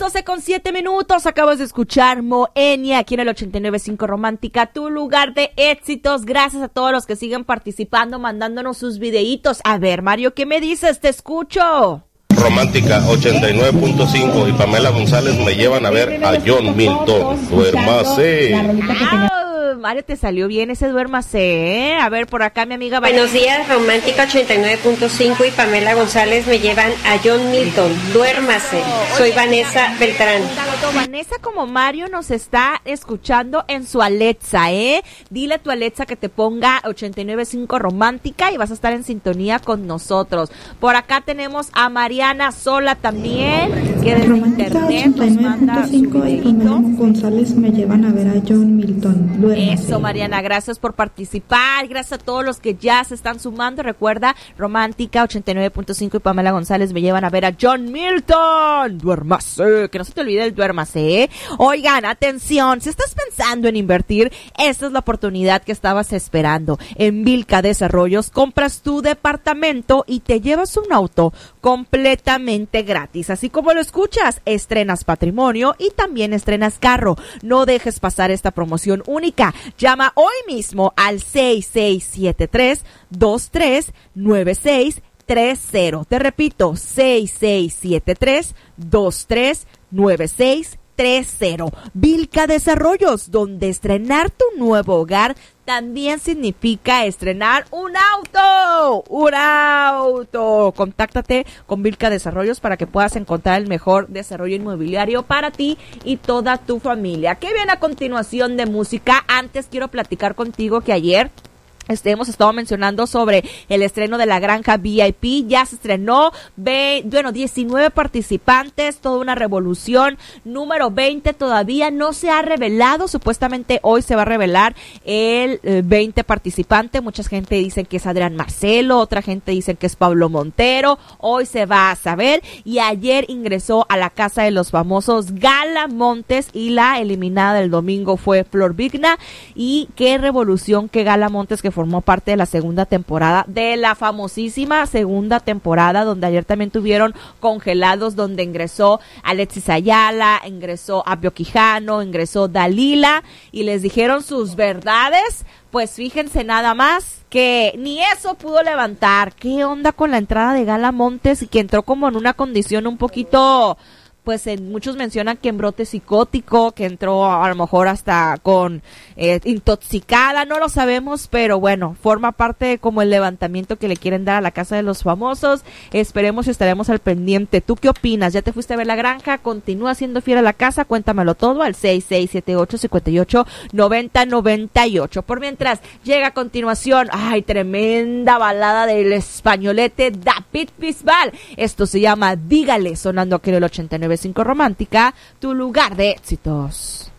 12:07. Acabas de escuchar Moenia aquí en el 89.5 Romántica, tu lugar de éxitos. Gracias a todos los que siguen participando, mandándonos sus videitos. A ver, Mario, ¿qué me dices? Te escucho. Romántica 89.5 y Pamela González me llevan a ver a John Milton. Duérmase. Mario, te salió bien ese duérmase, ¿eh? A ver, por acá mi amiga... Buenos días, Romántica 89.5 y Pamela González me llevan a John Milton. Duérmase. Soy Vanessa Beltrán. Tanto Vanessa como Mario nos está escuchando en su Alexa, ¿eh? Dile a tu Alexa que te ponga 89.5 Romántica y vas a estar en sintonía con nosotros. Por acá tenemos a Mariana Sola también, que desde internet nos manda su videito. Y Pamela González me llevan a ver a John Milton. Duérmase. Eso, Mariana, gracias por participar, gracias a todos los que ya se están sumando. Recuerda, Romántica 89.5 y Pamela González me llevan a ver a John Milton. Duérmase, que no se te olvide el duérmase, ¿eh? Oigan, atención, si estás pensando en invertir, esta es la oportunidad que estabas esperando. En Vilca Desarrollos compras tu departamento y te llevas un auto completamente gratis. Así como lo escuchas, estrenas patrimonio y también estrenas carro. No dejes pasar esta promoción única. Llama hoy mismo al 6673-239630. Te repito, 6673-239630. Vilca Desarrollos, donde estrenar tu nuevo hogar también significa estrenar un auto. Contáctate con Vilca Desarrollos para que puedas encontrar el mejor desarrollo inmobiliario para ti y toda tu familia. ¿Qué viene a continuación de música? Antes quiero platicar contigo que ayer hemos estado mencionando sobre el estreno de La Granja VIP. Ya se estrenó, 19 participantes, toda una revolución. Número 20 todavía no se ha revelado, supuestamente hoy se va a revelar el 20 participante. Mucha gente dice que es Adrián Marcelo, otra gente dice que es Pablo Montero. Hoy se va a saber. Y ayer ingresó a la Casa de los Famosos Gala Montes y la eliminada del domingo fue Flor Vigna. Y qué revolución que Gala Montes, que formó parte de la segunda temporada, de la famosísima segunda temporada, donde ayer también tuvieron Congelados, donde ingresó Alexis Ayala, ingresó Apio Quijano, ingresó Dalila, y les dijeron sus verdades. Pues fíjense nada más que ni eso pudo levantar. ¿Qué onda con la entrada de Gala Montes? Y que entró como en una condición un poquito... pues muchos mencionan que en brote psicótico, que entró a lo mejor hasta con intoxicada, no lo sabemos, pero bueno, forma parte como el levantamiento que le quieren dar a la Casa de los Famosos. Esperemos y estaremos al pendiente. ¿Tú qué opinas? ¿Ya te fuiste a ver La Granja? ¿Continúa siendo fiel a la casa? Cuéntamelo todo al 6678-589098. Por mientras, llega a continuación, tremenda balada del españolete David Bisbal. Esto se llama Dígale, sonando aquí en el 89.5 Romántica, tu lugar de éxitos.